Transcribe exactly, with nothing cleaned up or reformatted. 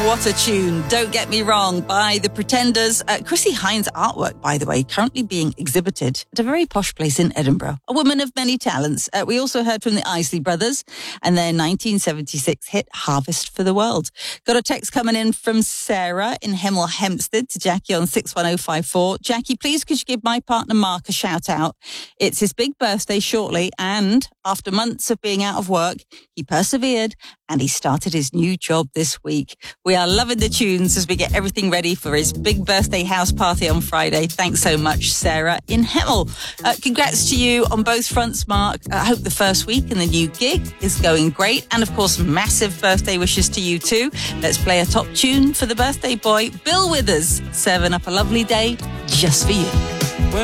what a tune. Don't Get Me Wrong by The Pretenders. Uh, Chrissie Hynde's artwork, by the way, currently being exhibited at a very posh place in Edinburgh. A woman of many talents. Uh, we also heard from the Isley Brothers and their nineteen seventy-six hit Harvest for the World. Got a text coming in from Sarah in Hemel Hempstead to Jackie on six one oh five four. Jackie, please could you give my partner Mark a shout out? It's his big birthday shortly, and after months of being out of work, he persevered and he started his new job this week. We are loving the tunes as we get everything ready for his big birthday house party on Friday. Thanks so much, Sarah in Hemel. Uh, congrats to you on both fronts, Mark. I hope the first week in the new gig is going great. And of course, massive birthday wishes to you too. Let's play a top tune for the birthday boy, Bill Withers, serving up a lovely day just for you.